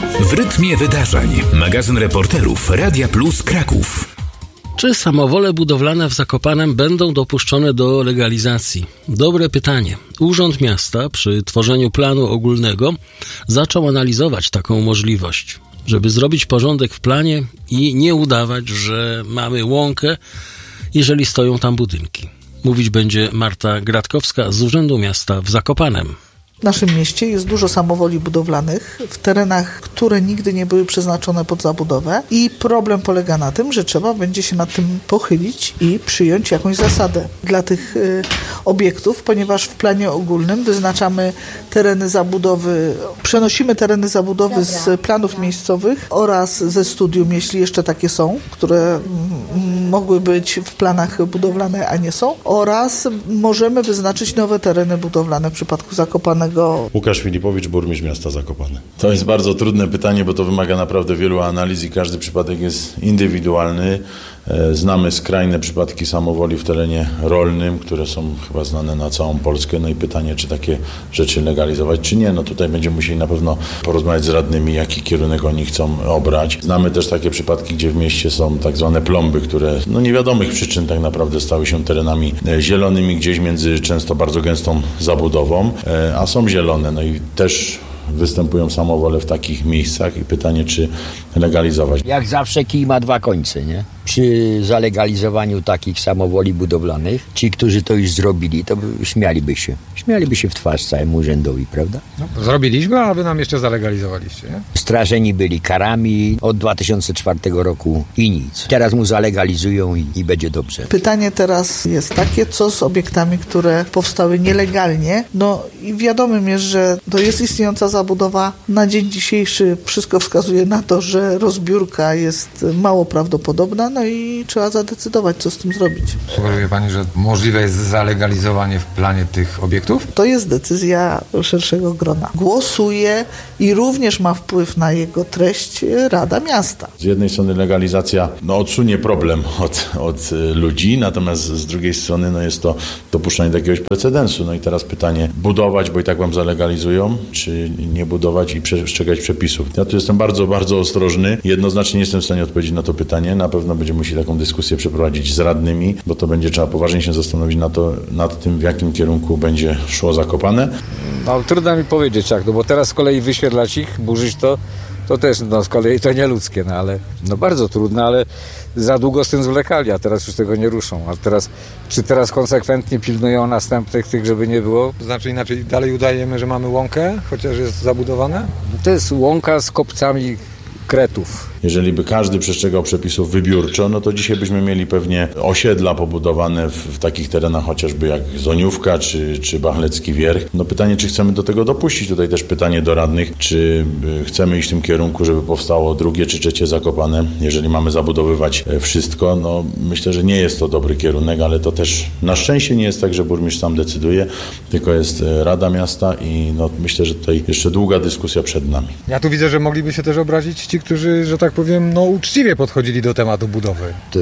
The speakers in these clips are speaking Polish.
W rytmie wydarzeń. Magazyn reporterów Radia Plus Kraków. Czy samowole budowlane w Zakopanem będą dopuszczone do legalizacji? Dobre pytanie. Urząd Miasta przy tworzeniu planu ogólnego zaczął analizować taką możliwość, żeby zrobić porządek w planie i nie udawać, że mamy łąkę, jeżeli stoją tam budynki. Mówić będzie Marta Gratkowska z Urzędu Miasta w Zakopanem. W naszym mieście jest dużo samowoli budowlanych w terenach, które nigdy nie były przeznaczone pod zabudowę i problem polega na tym, że trzeba będzie się nad tym pochylić i przyjąć jakąś zasadę dla tych obiektów, ponieważ w planie ogólnym wyznaczamy tereny zabudowy, przenosimy tereny zabudowy z planów miejscowych oraz ze studium, jeśli jeszcze takie są, które mogły być w planach budowlane, a nie są, oraz możemy wyznaczyć nowe tereny budowlane w przypadku Zakopanego. Łukasz Filipowicz, burmistrz miasta Zakopane. To jest bardzo trudne pytanie, bo to wymaga naprawdę wielu analiz i każdy przypadek jest indywidualny. Znamy skrajne przypadki samowoli w terenie rolnym, które są chyba znane na całą Polskę. No i pytanie, czy takie rzeczy legalizować, czy nie. No tutaj będziemy musieli na pewno porozmawiać z radnymi, jaki kierunek oni chcą obrać. Znamy też takie przypadki, gdzie w mieście są tak zwane plomby, które niewiadomych przyczyn tak naprawdę stały się terenami zielonymi gdzieś między często bardzo gęstą zabudową, a są zielone. No i też występują samowole w takich miejscach i pytanie, czy legalizować. Jak zawsze kij ma dwa końce, nie? Przy zalegalizowaniu takich samowoli budowlanych, ci, którzy to już zrobili, to śmialiby się w twarz całemu urzędowi, prawda? No, zrobiliśmy, a wy nam jeszcze zalegalizowaliście, nie? Strażeni byli karami od 2004 roku i nic. Teraz mu zalegalizują i będzie dobrze. Pytanie teraz jest takie, co z obiektami, które powstały nielegalnie? No i wiadomym jest, że to jest istniejąca zabudowa. Na dzień dzisiejszy wszystko wskazuje na to, że rozbiórka jest mało prawdopodobna, no i trzeba zadecydować, co z tym zrobić. Sugeruje pani, że możliwe jest zalegalizowanie w planie tych obiektów? To jest decyzja szerszego grona. Głosuje i również ma wpływ na jego treść Rada Miasta. Z jednej strony legalizacja odsunie problem od ludzi, natomiast z drugiej strony jest to dopuszczanie do jakiegoś precedensu. No i teraz pytanie, budować, bo i tak wam zalegalizują, czy nie budować i przestrzegać przepisów. Ja tu jestem bardzo, bardzo ostrożny. Jednoznacznie nie jestem w stanie odpowiedzieć na to pytanie. Na pewno będziemy musieli taką dyskusję przeprowadzić z radnymi, bo to będzie trzeba poważnie się zastanowić nad tym, w jakim kierunku będzie szło Zakopane. No trudno mi powiedzieć jak, bo teraz z kolei wyświetlać ich, burzyć to też z kolei to nieludzkie, ale bardzo trudne, ale za długo z tym zwlekali, a teraz już tego nie ruszą. Czy teraz konsekwentnie pilnują następnych tych, żeby nie było? Znaczy inaczej, dalej udajemy, że mamy łąkę, chociaż jest zabudowane? To jest łąka z kopcami kretów. Jeżeli by każdy przestrzegał przepisów wybiórczo, to dzisiaj byśmy mieli pewnie osiedla pobudowane w takich terenach chociażby jak Zoniówka czy Bachlecki Wierch. Pytanie, czy chcemy do tego dopuścić? Tutaj też pytanie do radnych, czy chcemy iść w tym kierunku, żeby powstało drugie czy trzecie Zakopane, jeżeli mamy zabudowywać wszystko. Myślę, że nie jest to dobry kierunek, ale to też na szczęście nie jest tak, że burmistrz sam decyduje, tylko jest Rada Miasta i myślę, że tutaj jeszcze długa dyskusja przed nami. Ja tu widzę, że mogliby się też obrazić ci, którzy, że tak powiem, uczciwie podchodzili do tematu budowy. To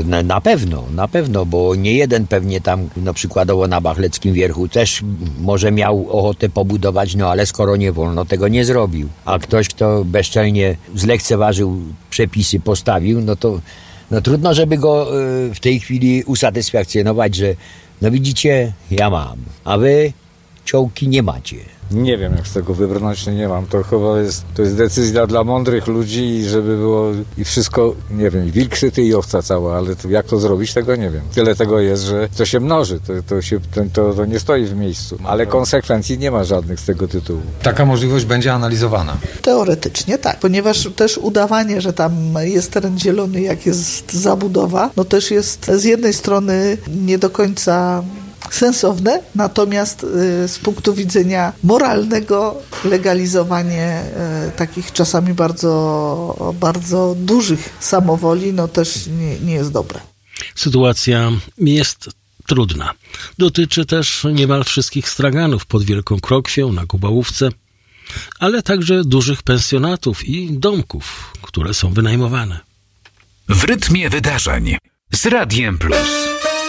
na pewno, bo nie jeden pewnie tam, przykładowo na Bachleckim Wierchu też może miał ochotę pobudować, ale skoro nie wolno, tego nie zrobił. A ktoś, kto bezczelnie zlekceważył przepisy, postawił, to trudno, żeby go w tej chwili usatysfakcjonować, że widzicie, ja mam, a wy ciołki nie macie. Nie wiem, jak z tego wybrnąć, nie mam. To chyba to jest decyzja dla mądrych ludzi i żeby było i wszystko, nie wiem, i wilk syty i owca cała, ale jak to zrobić, tego nie wiem. Tyle tego jest, że to się mnoży, to nie stoi w miejscu. Ale konsekwencji nie ma żadnych z tego tytułu. Taka możliwość będzie analizowana? Teoretycznie tak, ponieważ też udawanie, że tam jest teren zielony, jak jest zabudowa, też jest z jednej strony nie do końca sensowne, natomiast z punktu widzenia moralnego legalizowanie takich czasami bardzo, bardzo dużych samowoli też nie jest dobre. Sytuacja jest trudna. Dotyczy też niemal wszystkich straganów pod Wielką Krokwią, na Gubałówce, ale także dużych pensjonatów i domków, które są wynajmowane. W rytmie wydarzeń z Radiem Plus.